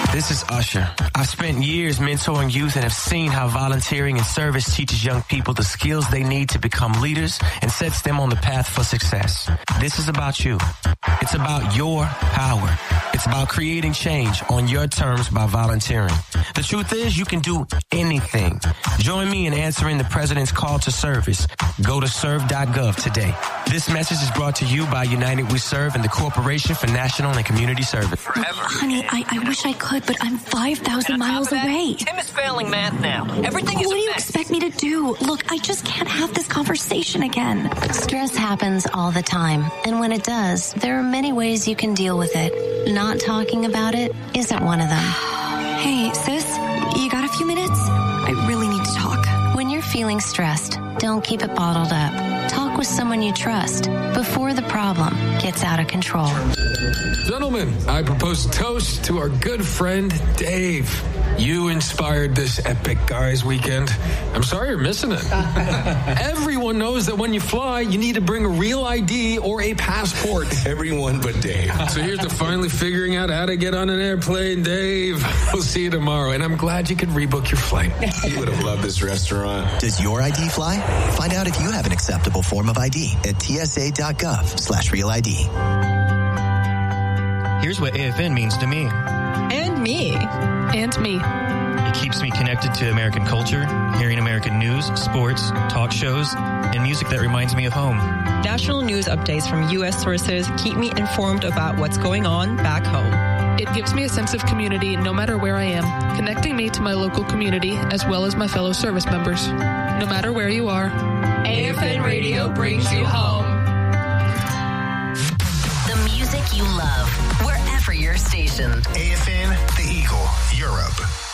This is Usher. I've spent years mentoring youth and have seen how volunteering and service teaches young people the skills they need to become leaders and sets them on the path for success. This is about you. It's about your power. It's about creating change on your terms by volunteering. The truth is, you can do anything. Join me in answering the President's call to service. Go to serve.gov today. This message is brought to you by United We Serve and the Corporation for National and Community Service. Honey, I wish I could, but I'm 5,000 miles away. Tim is failing math now. Everything is What do you expect me to do? Look, I just can't have this conversation again. Stress happens all the time, and when it does, there are many ways you can deal with it. Not talking about it isn't one of them. Hey, sis, you got a few minutes? I really need to talk. When you're feeling stressed, don't keep it bottled up. Talk with someone you trust before the problem gets out of control. Gentlemen, I propose a toast to our good friend, Dave. You inspired this epic guys weekend. I'm sorry you're missing it. Everyone knows that when you fly, you need to bring a real ID or a passport. Everyone but Dave. So here's to finally figuring out how to get on an airplane, Dave. We'll see you tomorrow, and I'm glad you could rebook your flight. You would have loved this restaurant. Does your ID fly? Find out if you have an acceptable form of ID at tsa.gov/real ID. Here's what AFN means to me. And me. And me. It keeps me connected to American culture, hearing American news, sports, talk shows, and music that reminds me of home. National news updates from U.S. sources keep me informed about what's going on back home. It gives me a sense of community no matter where I am, connecting me to my local community as well as my fellow service members. No matter where you are, AFN Radio brings you home. The music you love, wherever you're stationed. AFN, The Eagle, Europe.